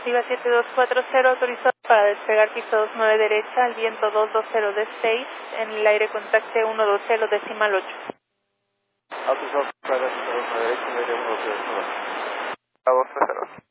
Cursiva 7240, autorizado para despegar piso 29 derecha, al viento 220 de 6, en el aire contacte 120 decimal 8. Autorizado para piso 29 derecha, al aire 120 decimal 8. 230.